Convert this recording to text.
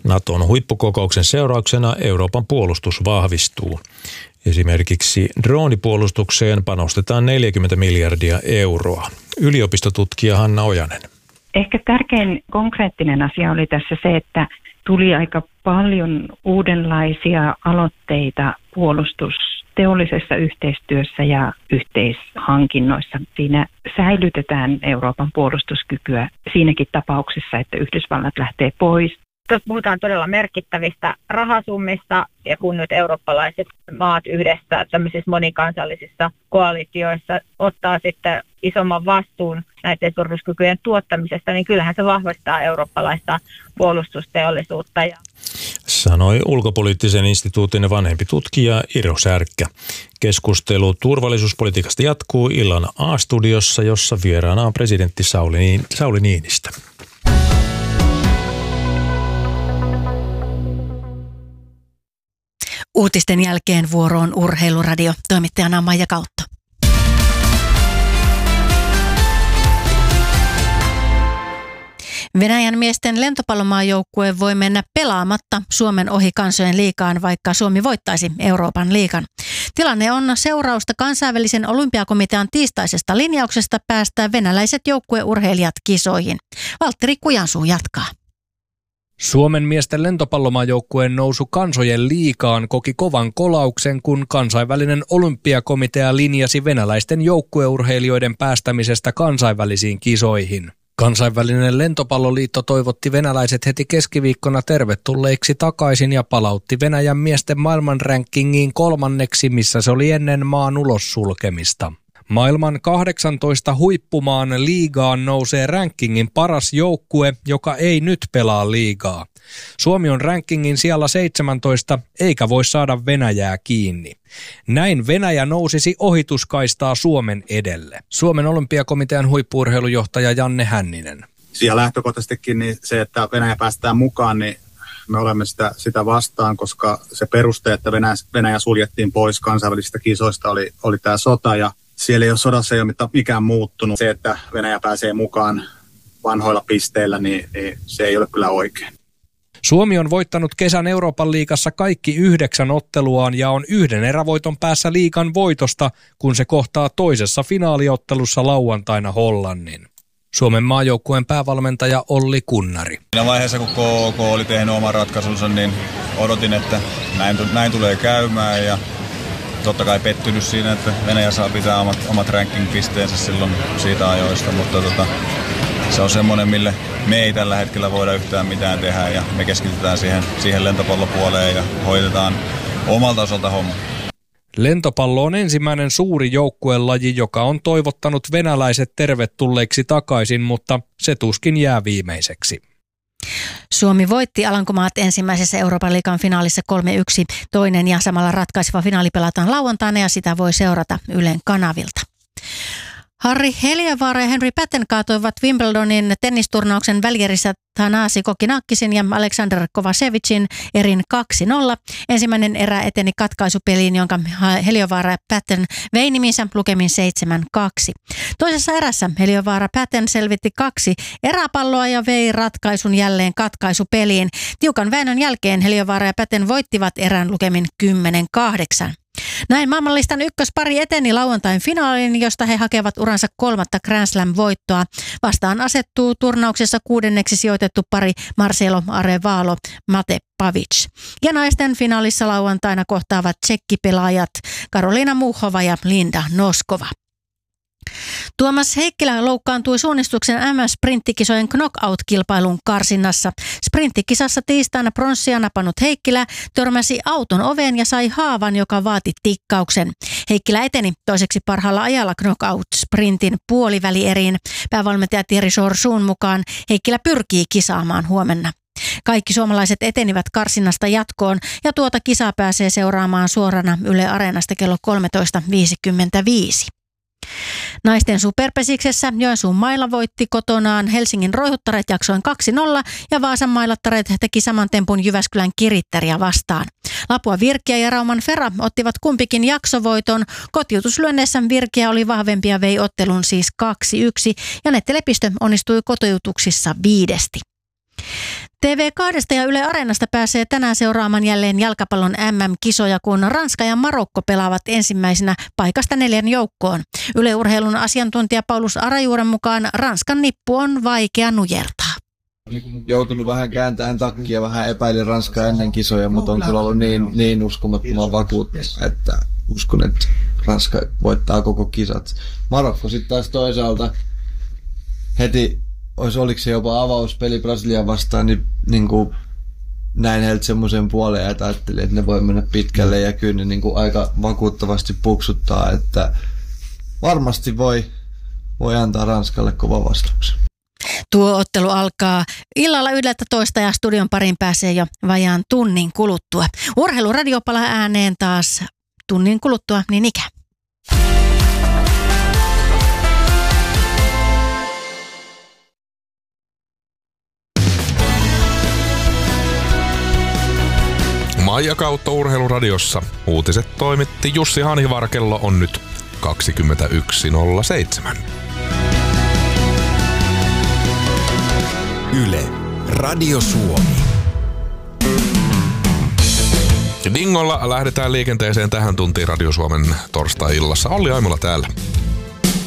Naton huippukokouksen seurauksena Euroopan puolustus vahvistuu. Esimerkiksi droonipuolustukseen panostetaan 40 miljardia euroa. Yliopistotutkija Hanna Ojanen. Ehkä tärkein konkreettinen asia oli tässä se, että tuli aika paljon uudenlaisia aloitteita puolustusteollisessa yhteistyössä ja yhteishankinnoissa. Siinä säilytetään Euroopan puolustuskykyä siinäkin tapauksessa, että Yhdysvallat lähtee pois. Tuossa puhutaan todella merkittävistä rahasummista, ja kun nyt eurooppalaiset maat yhdessä tämmöisissä monikansallisissa koalitioissa ottaa sitten isomman vastuun näiden turvallisuuskykyjen tuottamisesta, niin kyllähän se vahvistaa eurooppalaista puolustusteollisuutta. Sanoi Ulkopoliittisen instituutin vanhempi tutkija Iro Särkkä. Keskustelu turvallisuuspolitiikasta jatkuu illan A-studiossa, jossa vieraana on presidentti Sauli Niinistö. Uutisten jälkeen vuoroon Urheiluradio. Toimittajana Maija Kautto. Venäjän miesten lentopallomaajoukkue voi mennä pelaamatta Suomen ohi kansojen liigaan, vaikka Suomi voittaisi Euroopan liigan. Tilanne on seurausta kansainvälisen olympiakomitean tiistaisesta linjauksesta päästää venäläiset joukkueurheilijat kisoihin. Valtteri Kujansuu jatkaa. Suomen miesten lentopallomaajoukkueen nousu kansojen liigaan koki kovan kolauksen, kun kansainvälinen olympiakomitea linjasi venäläisten joukkueurheilijoiden päästämisestä kansainvälisiin kisoihin. Kansainvälinen lentopalloliitto toivotti venäläiset heti keskiviikkona tervetulleiksi takaisin ja palautti Venäjän miesten maailmanrankingiin 3., missä se oli ennen maan ulos sulkemista. Maailman 18 huippumaan liigaan nousee rankingin paras joukkue, joka ei nyt pelaa liigaa. Suomi on rankingin sijalla 17, eikä voi saada Venäjää kiinni. Näin Venäjä nousisi ohituskaistaa Suomen edelle. Suomen olympiakomitean huippu-urheilujohtaja Janne Hänninen. Ja lähtökohtaisestikin niin se, että Venäjä päästään mukaan, niin me olemme sitä vastaan, koska se peruste, että Venäjä suljettiin pois kansainvälisistä kisoista, oli tämä sota, ja siellä ei ole sodassa ei ole mikään muuttunut. Se, että Venäjä pääsee mukaan vanhoilla pisteillä, niin se ei ole kyllä oikein. Suomi on voittanut kesän Euroopan liigassa kaikki 9 otteluaan ja on 1 erävoiton päässä liigan voitosta, kun se kohtaa toisessa finaaliottelussa lauantaina Hollannin. Suomen maajoukkueen päävalmentaja Olli Kunnari. Siinä vaiheessa, kun KK oli tehnyt oman ratkaisunsa, niin odotin, että näin tulee käymään, ja totta kai pettynyt siinä, että Venäjä saa pitää omat ranking-pisteensä silloin siitä ajoista, mutta se on semmoinen, mille me ei tällä hetkellä voida yhtään mitään tehdä, ja me keskitytään siihen lentopallopuoleen ja hoidetaan omalta osalta homma. Lentopallo on ensimmäinen suuri joukkuelaji, joka on toivottanut venäläiset tervetulleiksi takaisin, mutta se tuskin jää viimeiseksi. Suomi voitti Alankomaat ensimmäisessä Euroopan liigan finaalissa 3-1. Toinen ja samalla ratkaiseva finaali pelataan lauantaina ja sitä voi seurata Ylen kanavilta. Harri Heliövaara ja Henry Patten kaatoivat Wimbledonin tennisturnauksen välierissä Thanasi Kokinakkisin ja Alexander Kovacevicin erin 2-0. Ensimmäinen erä eteni katkaisupeliin, jonka Heliövaara ja Patten vei niminsä lukemin 7-2. Toisessa erässä Heliövaara Patten selvitti 2 eräpalloa ja vei ratkaisun jälleen katkaisupeliin. Tiukan väännön jälkeen Heliövaara ja Patten voittivat erän lukemin 10-8. Näin maailmanlistan ykköspari eteni lauantain finaaliin, josta he hakevat uransa 3. Grand Slam-voittoa. Vastaan asettuu turnauksessa 6. sijoitettu pari Marcelo Arevalo Mate Pavic. Ja naisten finaalissa lauantaina kohtaavat tsekkipelaajat Karolina Muhova ja Linda Noskova. Tuomas Heikkilä loukkaantui suunnistuksen MS-sprinttikisojen knockout-kilpailun karsinnassa. Sprinttikisassa tiistaina pronssia napannut Heikkilä törmäsi auton oveen ja sai haavan, joka vaati tikkauksen. Heikkilä eteni toiseksi parhaalla ajalla knockout-sprintin puolivälieriin. Päävalmentaja Thierry Chorsuun mukaan Heikkilä pyrkii kisaamaan huomenna. Kaikki suomalaiset etenivät karsinnasta jatkoon ja tuota kisaa pääsee seuraamaan suorana Yle Areenasta kello 13.55. Naisten superpesiksessä Joensuun Maila voitti kotonaan Helsingin Roihuttaret jaksoin 2-0 ja Vaasan Mailattaret teki saman tempun Jyväskylän Kirittäriä vastaan. Lapua Virkiä ja Rauman Fera ottivat kumpikin jaksovoiton. Kotiutuslyönneissä Virkiä oli vahvempi ja vei ottelun siis 2-1 ja Nette Lepistö onnistui kotiutuksissa 5. TV2 ja Yle Areenasta pääsee tänään seuraamaan jälleen jalkapallon MM-kisoja, kun Ranska ja Marokko pelaavat ensimmäisenä paikasta 4 joukkoon. Yle Urheilun asiantuntija Paulus Arajuuren mukaan Ranskan nippu on vaikea nujertaa. Joutunut vähän kääntämään takkia, vähän epäilin Ranskaa ennen kisoja, mutta on kyllä ollut niin uskomattoman vakuuttunut, että uskon, että Ranska voittaa koko kisat. Marokko sitten taas toisaalta heti, oliko se jopa avauspeli Brasilian vastaan, niin kuin näin heiltä semmoisen puoleen, että ajattelin, että ne voi mennä pitkälle ja kyllä ne niin kuin aika vakuuttavasti puksuttaa, että varmasti voi antaa Ranskalle kova vastauksen. Tuo ottelu alkaa illalla 11 ja studion pariin pääsee jo vajaan tunnin kuluttua. Urheiluradio palaa ääneen taas tunnin kuluttua niin ikään. Maija kautta Urheiluradiossa. Uutiset toimitti Jussi Hanhivar, kello on nyt 21.07. Yle, Radio Suomi. Dingolla lähdetään liikenteeseen tähän tuntiin Radio Suomen torstai-illassa. Olli Aimola täällä.